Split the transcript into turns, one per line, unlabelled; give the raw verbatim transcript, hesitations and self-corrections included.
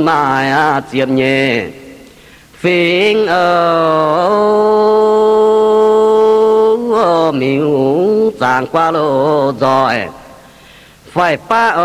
mà chiếm nhẹ phiền ở miếu giang qua lô rồi phải pa